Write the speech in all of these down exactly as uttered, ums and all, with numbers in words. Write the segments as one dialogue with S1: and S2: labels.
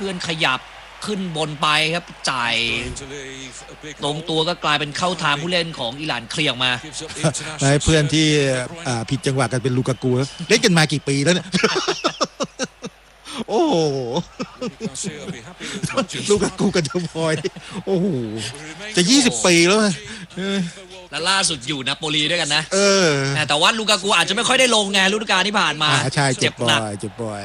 S1: พื่อนขยับขึ้นบนไปครับจ่ายตรงตัวก็กลายเป็นเข้าทางผู้เล่นของอิหร่านเคลียร์มา
S2: ให้เพื่อนที่ผิดจังหวะกันเป็นลูกากูเล่นกันมากี่ปีแล้วเนี่ยโอ้โหลูกากูกับเดบอยโอ้โหจะยี่สิบปีแล้ว
S1: และล่าสุดอยู่นาโปลีด้วยกันนะ
S2: เออ
S1: แต่ว่าลูกากูอาจจะไม่ค่อยได้ลงไงฤดูกาลที่ผ่านมา
S2: ใช่เจ็บบ่อยเจ็บบ่อย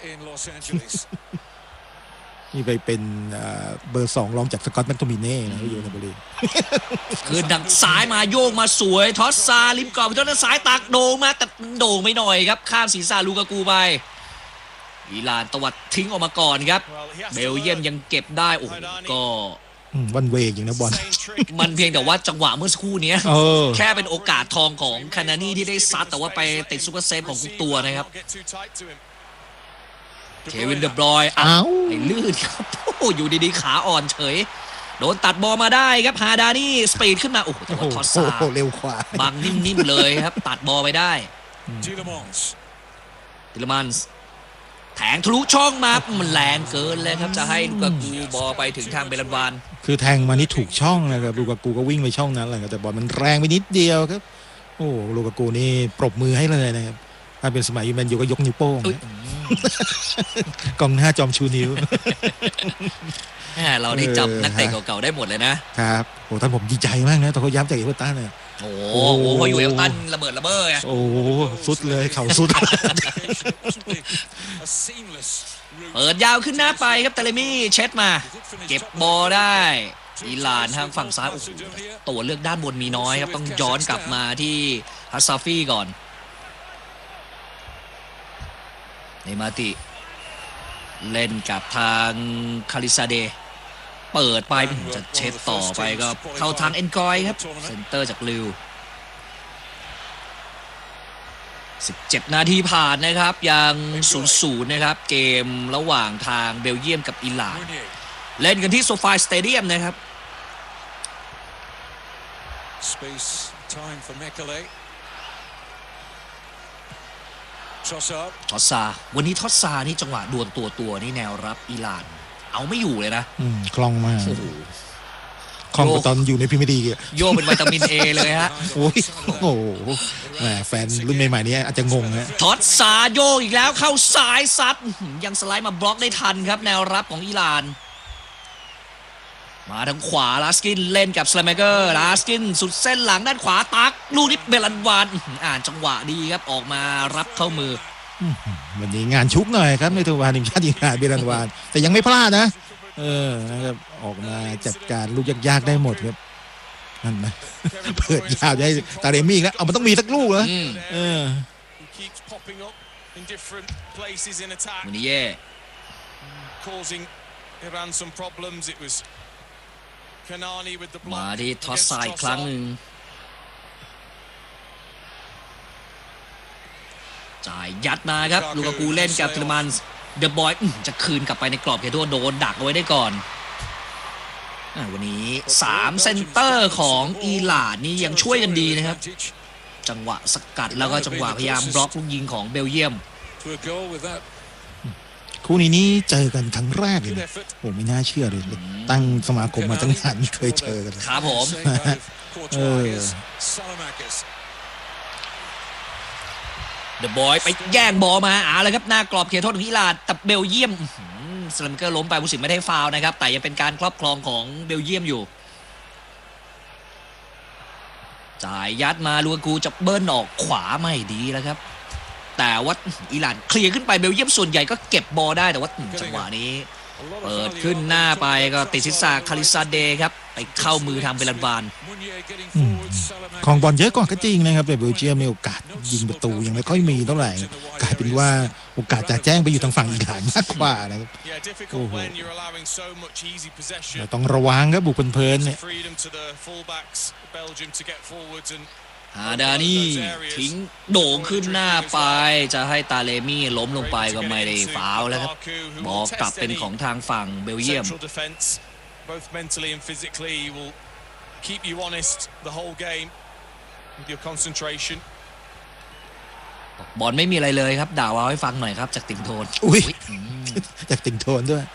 S2: นี่ไปเป็นเบอร์สองรองจากสกอตแมคโทมิเน่นะอยู่นาโปลี
S1: คือดักซ้ายมาโยกมาสวยทอสซาลิมกรอบทอสซ้ายตักโด่งมาแต่โด่งไม่หน่อยครับข้ามศีรษะลูกากูไปอิหร่านตวัดทิ้งออกมาก่อนครับเบลเยียมยังเก็บได้โอ้ก็
S2: วันเวกอย่างนะบอล
S1: มันเพียงแต่ว่าจังหวะเมื่อสักครู่นี้แค่เป็นโอกาสทองของคานานี่ที่ได้ซัดแต่ว่าไปติดซุปเปอร์เซฟของทุกตัวนะครับเควินเดอบรอยอ้าวไอ้ลื่นครับโอ้อยู่ดีๆขาอ่อนเฉยโดนตัดบอลมาได้ครับฮาดานี่สปีดขึ้นมาโอ้โหแต่ว่าทอสซา
S2: เร็วกว่า
S1: บังนิ่มๆเลยครับตัดบอลไปได้ติลมันส์แถงทะลุช่องมามันแรงเกินเลยครับจะให้ลูกากูบอลไปถึงทางเบลันวาน
S2: คือแทงมานี่ถูกช่องนะครับลูกากูก็วิ่งไปช่องนั้นแหละแต่บอลมันแรงไปนิดเดียวครับโอ้ลูกากูนี่ปรบมือให้เลยนะครับถ้าเป็นสมัยยูแมนยูก็ยกนิ้วโป้งกองหน้าจอมชูนิ้ว
S1: เราได้จำนักเตะเก่าๆได้หมดเลย
S2: นะครับโอ้ท่านผมดีใจมากนะตอนเขาย้ำจากเอเวอร์ตันเนี่ย
S1: โอ้โหพออยู่เอเวอร์ตันระเบิดระเบ้อไง
S2: โอ้สุดเลยเข่าสุด
S1: เปิดยาวขึ้นหน้าไปครับเตเลมี่เช็ดมาเก็บบอลได้อิหร่านทางฝั่งซ้ายโอ้โหตัวเลือกด้านบนมีน้อยครับต้องย้อนกลับมาที่ฮัสซาฟีก่อนเนมาติเล่นกับทางคาริซาเดเปิดไปจะเช็ดต่อไปก็เข้าทางเอ็นกอยครับเซนเตอร์จากลิวสิบเจ็ดนาทีผ่านนะครับยัง ศูนย์ศูนย์ นะครับเกมระหว่างทางเบลเยียมกับอิหร่านเล่นกันที่โซฟาสเตเดียมนะครับทอสซาวันนี้ทอสซานี่จังหวะดวลตัวตัวนี่แนวรับอิหร่านเอาไม่อยู่เลยนะ
S2: คล่องมากคล่องตอนอยู่ในพรีเมียร์ลีก
S1: โยเป็นวิตามินเอเลยฮะ
S2: โอ้ยโอ้โหแฟนรุ่นใหม่ๆนี้อาจจะงงนะ
S1: ทอสซาโยอีกแล้วเข้าซ้ายซัดยังสไลด์มาบล็อกได้ทันครับแนวรับของอิหร่านมาทางขวาลาสกินเล่นกับสแลมเกอร์ลาสกินสุดเส้นหลังด้านขวาตักลูกนี้เบลันวานอ่านจังหวะดีครับออกมารับเข้ามือ
S2: วันนี้งานชุกหน่อยครับในตัววานิมชาติงานเบลันวานแต่ยังไม่พลาดนะเออนะครับออกมาจัดการลูกยากๆได้หมดครับนั่นนะเปิดยาวได้ตาเรมี่แล้วเอามันต้องมีสักลูกเหรอเออ
S1: วันนี้แย่มาที่ทอสซาอีกครั้งหนึ่งจ่ายยัดมาครับลูกากูเล่นกับทิลมันเดอะบอยจะคืนกลับไปในกรอบเขตโทษโดนดักเอาไว้ได้ก่อนวันนี้สามเซนเตอร์ของอิหร่านนี่ยังช่วยกันดีนะครับจังหวะสกัดแล้วก็จังหวะพยายามบล็อกลูกยิงของเบลเยียม
S2: คู่นี้นี่เจอกันครั้งแรกเลยนะผมไม่น่าเชื่อเลยตั้งสมาคมมาตั้งนานไม่เคยเจอกัน
S1: ครับผมเออเดอะบอยไปแย่งบอลมาอ่าเลยครับหน้ากรอบเขตโทษของอิหร่านแต่เบลเยียมสแลมเกอร์ล้มไปผู้สินไม่ได้ฟาวล์นะครับแต่ยังเป็นการครอบครองของเบลเยียมอยู่จ่ายยัดมาลูกากูจะเบิ้ลออกขวาไม่ดีแล้วครับแต่ว่าอิหร่านเคลียร์ขึ้นไปเบลเยียมส่วนใหญ่ก็เก็บบอลได้แต่ว่าจังหวะนี้เปิดขึ้นหน้าไปก็ติดศีรษะคาริซาเดครับไปเข้ามือทางเบลันวาน
S2: ของบอลเยอะกว่าก็จริงนะครับแต่เบลเยียมมีโอกาสยิงประตูยังไม่ค่อยมีเท่าไหร่กลายเป็นว่าโอกาสจะแจ้งไปอยู่ทางฝั่งอิหร่านมากกว่านะครับโอ้โหต้องระวังครับบุกเพลินเนี่ย
S1: ฮาดานี่ทิ้งโด่งขึ้นหน้าไปจะให้ตาเลมี่ล้มลงไปก็ไม่ได้ฟาวล์แล้วครับบอลกลับเป็นของทางฝั่งเบลเยียมบอลไม่มีอะไรเลยครับด่าว่าให้ฟังหน่อยครับจากติงโทน
S2: อุ้ยจากติงโทนด้วย